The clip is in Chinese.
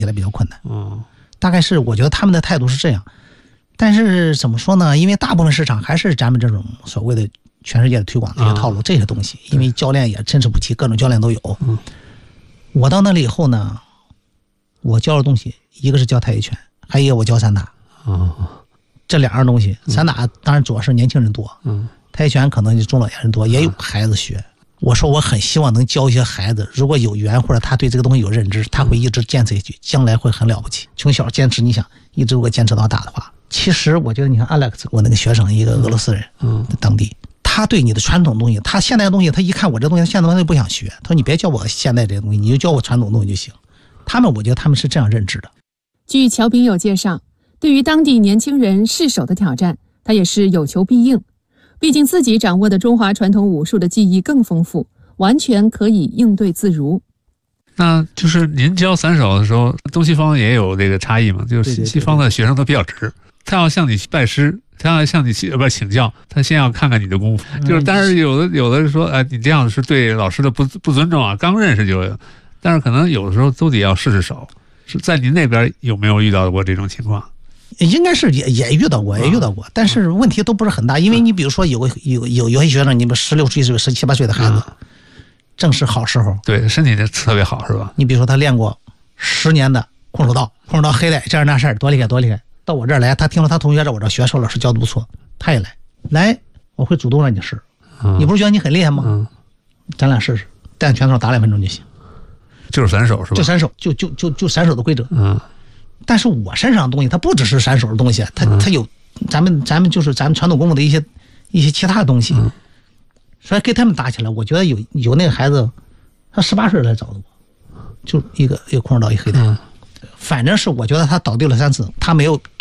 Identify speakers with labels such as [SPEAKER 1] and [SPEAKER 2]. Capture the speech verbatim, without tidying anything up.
[SPEAKER 1] 起来比较困难。
[SPEAKER 2] 嗯，
[SPEAKER 1] 大概是我觉得他们的态度是这样。但是怎么说呢？因为大部分市场还是咱们这种所谓的全世界的推广这些套路、啊、这些东西，因为教练也参差不齐，各种教练都有。
[SPEAKER 2] 嗯，
[SPEAKER 1] 我到那里以后呢，我教的东西一个是教太极拳，还有一个我教散打。
[SPEAKER 2] 哦，
[SPEAKER 1] 这两样东西，散打当然主要是年轻人多，
[SPEAKER 2] 嗯，
[SPEAKER 1] 太极拳可能就中老年人多，也有孩子学。我说我很希望能教一些孩子，如果有缘或者他对这个东西有认知，他会一直坚持下去，将来会很了不起。从小坚持，你想一直如果坚持到大的话，其实我觉得你看 Alex 我那个学生，一个俄罗斯人，
[SPEAKER 2] 嗯，
[SPEAKER 1] 当地，他对你的传统东西，他现代的东西，他一看我这东西，他现代东西不想学，他说你别教我现代这些东西，你就教我传统东西就行。他们我觉得他们是这样认知的。
[SPEAKER 3] 据乔炳友介绍，对于当地年轻人试手的挑战，他也是有求必应。毕竟自己掌握的中华传统武术的技艺更丰富，完全可以应对自如。
[SPEAKER 2] 那就是您教散手的时候，东西方也有这个差异嘛？就是西方的学生都比较直，他要向你拜师，他要向你不请教，他先要看看你的功夫。就是但是有的有的说，哎，你这样是对老师的不不尊重啊，刚认识就，但是可能有的时候都得要试试手。是在您那边有没有遇到过这种情况？
[SPEAKER 1] 应该是也也遇到过，也遇到过，但是问题都不是很大，因为你比如说有个有有有些学生，你们十六七岁、十七八岁的孩子，正是好时候，
[SPEAKER 2] 对身体特别好，是吧？
[SPEAKER 1] 你比如说他练过十年的空手道，空手道黑带这样那事儿多厉害多厉害，到我这儿来，他听说他同学在我这学，说老师教的不错，他也来来，我会主动让你试，你不是觉得你很厉害吗？
[SPEAKER 2] 嗯，
[SPEAKER 1] 咱俩试试，带拳头打两分钟就行，
[SPEAKER 2] 就是散手是吧？
[SPEAKER 1] 就散手，就就就就散手的规则，
[SPEAKER 2] 嗯。
[SPEAKER 1] 但是我身上的东西，它不只是散手的东西，它它有咱们咱们就是咱们传统功夫的一些一些其他的东西，所以跟他们打起来，我觉得有有那个孩子，他十八岁来找的我，就一个一个空手道一黑带，反正是我觉得他倒地了三次，他没有